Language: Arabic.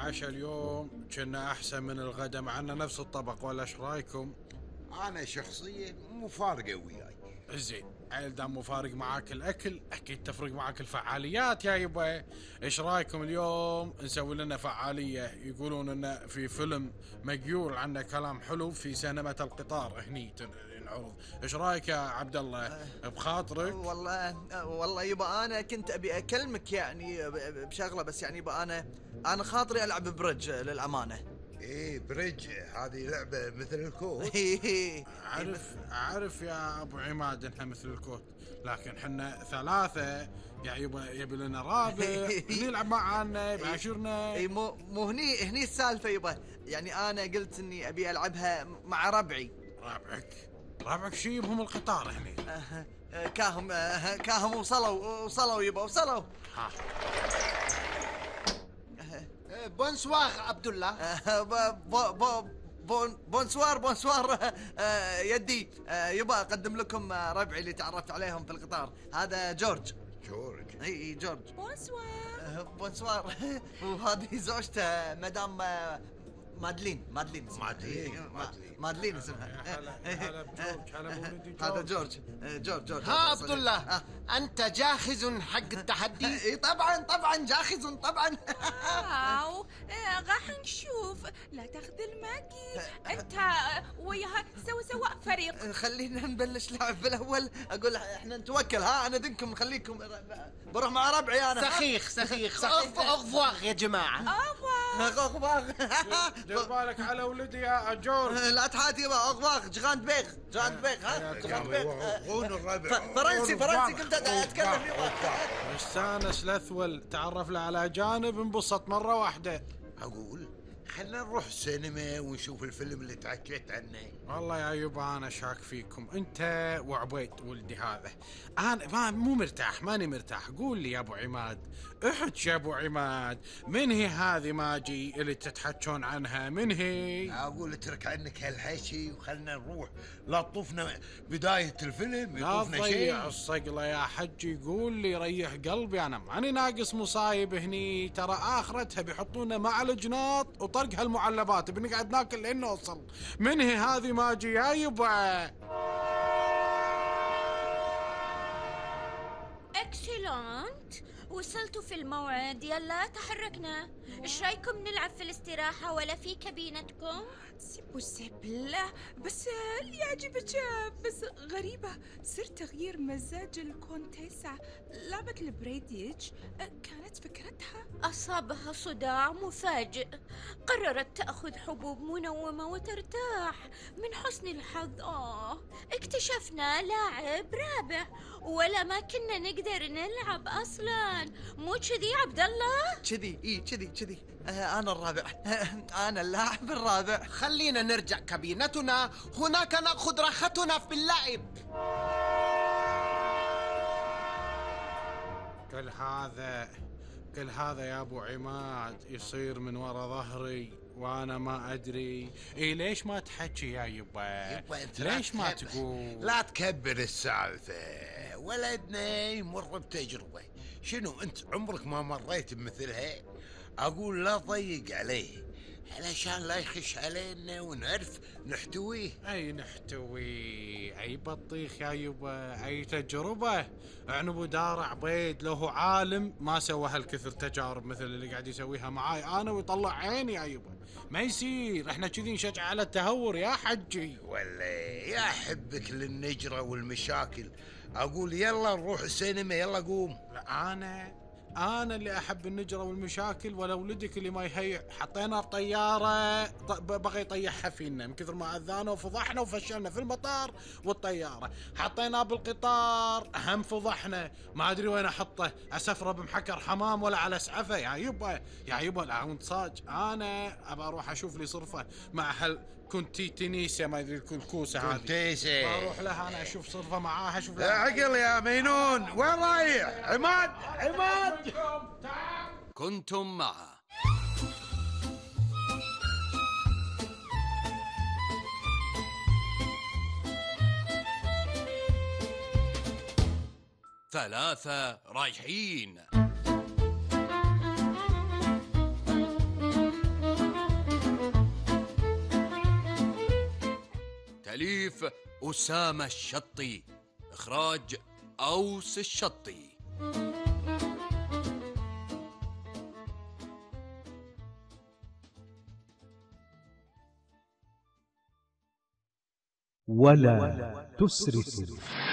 العشاء اليوم كنا أحسن من الغدا مع أنه نفس الطبق، ولا إيش رايكم؟ أنا شخصيا مو فارقة وياي. زين، عيل دام مو فارق معاك الأكل أكيد تفرق معاك الفعاليات يا يبا. إيش رايكم اليوم نسوي لنا فعالية؟ يقولون إنه في فيلم مقيول عنه كلام حلو في سينما القطار هني ينعرض. إيش رايك يا عبد الله؟ بخاطرك؟ والله يبا أنا كنت أبي أكلمك يعني بشغلة، بس يعني يبا أنا خاطري ألعب برج للأمانة. ايه بريدج، هذه لعبة مثل الكوت. أعرف يا أبو عماد إنها مثل الكوت، لكن حنا ثلاثة يعني يبي لنا رابع نلعب معنا بعشرنا. اي مو هني السالفة يبا، يعني أنا قلت إني أبي ألعبها مع ربعي. ربعك شي بهم القطار هني. كاهم وصلوا يبا وصلوا. بونسوار عبد الله. بونسوار يدي. يبا أقدم لكم ربعي اللي تعرفت عليهم في القطار، هذا جورج. اي جورج. بونسوار. وهذه زوجته مدام مادلين اسمها. هذا جورج. ها عبد الله، أنت جاهز حق التحدي؟ اي طبعا جاهز طبعا. واو، راح نشوف. لا تخذل ماجي، انت وياها سوا فريق. خلينا نبلش لعب بالاول. اقول احنا نتوكل. انا دنكم نخليكم بروح مع ربعي انا. سخيخ اغفوار يا جماعة. اغفاغ. دير بالك على ولدي يا جورج. لا تحاتي يبا اغفاغ جغاند بيغ. غون الربع فرنسي كنت اتكلم يبا. مستانس الاثول، تعرف له على جانب انبسط مرة واحدة. أقول خلنا نروح السينما ونشوف الفيلم اللي تحكيت عنه. والله يا يبا أنا شاك فيكم أنت وعبيد ولدي هذا. أنا مو مرتاح، ماني مرتاح. قول لي يا أبو عماد، احج يا أبو عماد، من هي هذه ماجي اللي تتحكون عنها؟ من هي؟ أقول اترك عنك هالحكي وخلنا نروح. لا تطوفنا بداية الفيلم لا يطوفنا شيء. تضيع الصقلة يا حجي، قول لي ريح قلبي، أنا ماني ناقص مصايب هني. ترى آخرتها بيحطونا مع الجناط وطرق هالمعلبات بنقعد ناكل لين نوصل. من هي هذه ماجي يا يبا؟ اكسلنت، وصلتوا في الموعد. يلا تحركنا. ايش رايكم نلعب في الاستراحة ولا في كابينتكم؟ سيبل، بس اللي يعجبك. بس غريبة، سر تغيير مزاج الكونتيسة لعبة البريديج كانت فكرتها. أصابها صداع مفاجئ، قررت تأخذ حبوب منومة وترتاح. من حسن الحظ اكتشفنا لاعب رابع، ولا ما كنا نقدر نلعب أصلا. مو كذي يا عبد الله؟ كذي. أنا الرابع. أنا اللاعب الرابع. خلينا نرجع كابينتنا، هناك نأخذ راحتنا في اللعب. كل هذا يا أبو عماد يصير من وراء ظهري وأنا ما أدري. ليش ما تحكي يا يبا؟ ليش ما تقول؟ لا تكبر السالفة، ولدنا يمر بتجربة. شنو أنت عمرك ما مريت بمثلها؟ أقول لا ضيق عليه علشان لا يخش علينا ونعرف نحتويه. أي نحتويه؟ أي بطيخ يا يبا، أي تجربة. عنب دار عبيد له عالم ما سوى هالكثر تجارب مثل اللي قاعد يسويها معاي أنا ويطلع عيني يا يبا. ما يصير، احنا كذي نشجع على التهور يا حجي. ولا يا حبك للنجرة والمشاكل. أقول يلا نروح السينما، يلا قوم. لا، أنا اللي أحب النجرة والمشاكل، ولا ولدك اللي ما يهيع. حطينا بطيارة بغى يطيحها فينا من كثر ما أذانا وفضحنا وفشلنا في المطار والطيارة. حطينا بالقطار هم فضحنا، ما أدري وين أحطه، أسفره بمحكر حمام ولا على سعفة. يا يبا لا وانت صاج. أنا أبى أروح أشوف لي صرفة مع تنيسة، ما أدري الكوسة هذه. كنتيسة أروح لها أنا أشوف صرفة معاها. أشوف يا عقل يا مينون، وين رايح؟ عماد كنتم مع ثلاثة رايحين. تأليف أسامة الشطي، إخراج أوس الشطي. ولا تسرفوا.